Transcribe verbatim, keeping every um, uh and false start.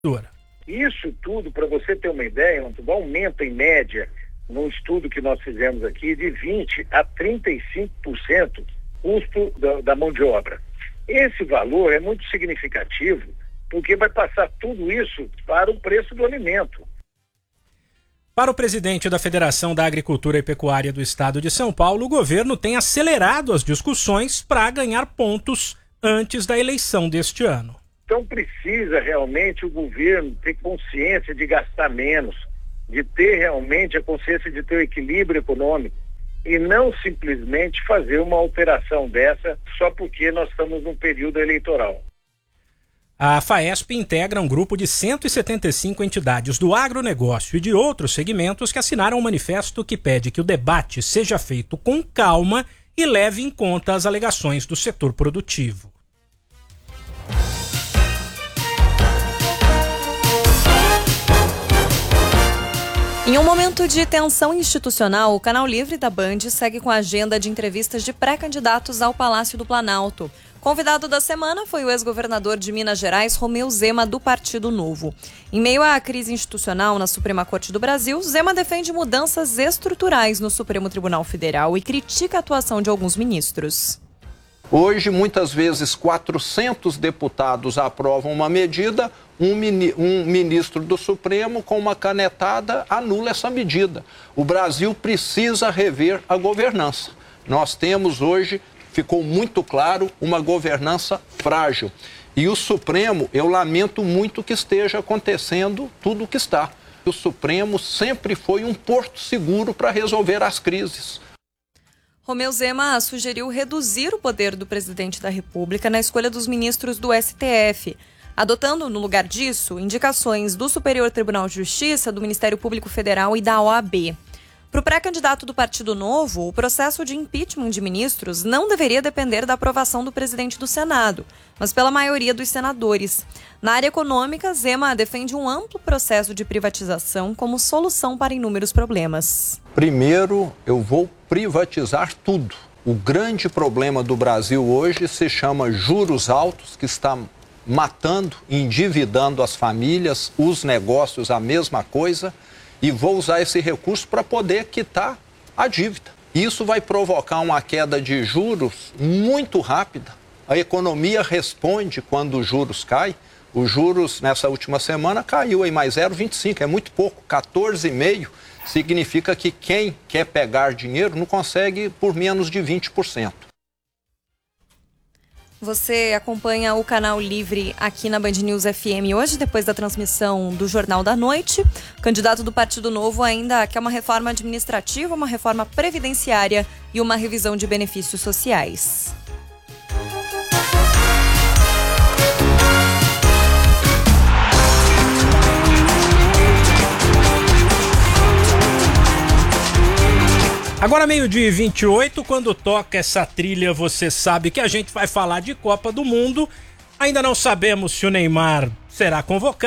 Isso tudo, para você ter uma ideia, um aumento em média, num estudo que nós fizemos aqui, de vinte a trinta e cinco por cento custo da, da mão de obra. Esse valor é muito significativo, porque vai passar tudo isso para o preço do alimento. Para o presidente da Federação da Agricultura e Pecuária do Estado de São Paulo, o governo tem acelerado as discussões para ganhar pontos antes da eleição deste ano. Então precisa realmente o governo ter consciência de gastar menos, de ter realmente a consciência de ter o equilíbrio econômico e não simplesmente fazer uma alteração dessa só porque nós estamos num período eleitoral. A FAESP integra um grupo de cento e setenta e cinco entidades do agronegócio e de outros segmentos que assinaram um manifesto que pede que o debate seja feito com calma e leve em conta as alegações do setor produtivo. Em um momento de tensão institucional, o Canal Livre da Band segue com a agenda de entrevistas de pré-candidatos ao Palácio do Planalto. Convidado da semana foi o ex-governador de Minas Gerais, Romeu Zema, do Partido Novo. Em meio à crise institucional na Suprema Corte do Brasil, Zema defende mudanças estruturais no Supremo Tribunal Federal e critica a atuação de alguns ministros. Hoje, muitas vezes, quatrocentos deputados aprovam uma medida, um, mini, um ministro do Supremo, com uma canetada, anula essa medida. O Brasil precisa rever a governança. Nós temos hoje, ficou muito claro, uma governança frágil. E o Supremo, eu lamento muito que esteja acontecendo tudo o que está. O Supremo sempre foi um porto seguro para resolver as crises. Romeu Zema sugeriu reduzir o poder do presidente da República na escolha dos ministros do S T F, adotando, no lugar disso, indicações do Superior Tribunal de Justiça, do Ministério Público Federal e da O A B. Para o pré-candidato do Partido Novo, o processo de impeachment de ministros não deveria depender da aprovação do presidente do Senado, mas pela maioria dos senadores. Na área econômica, Zema defende um amplo processo de privatização como solução para inúmeros problemas. Primeiro, eu vou privatizar tudo. O grande problema do Brasil hoje se chama juros altos, que está matando, endividando as famílias, os negócios, a mesma coisa. E vou usar esse recurso para poder quitar a dívida. Isso vai provocar uma queda de juros muito rápida. A economia responde quando os juros caem. Os juros nessa última semana caiu em mais zero vírgula vinte e cinco, é muito pouco. quatorze vírgula cinco significa que quem quer pegar dinheiro não consegue por menos de vinte por cento. Você acompanha o Canal Livre aqui na Band News F M hoje, depois da transmissão do Jornal da Noite. O candidato do Partido Novo ainda quer uma reforma administrativa, uma reforma previdenciária e uma revisão de benefícios sociais. Agora meio-dia e vinte e oito, quando toca essa trilha, você sabe que a gente vai falar de Copa do Mundo. Ainda não sabemos se o Neymar será convocado.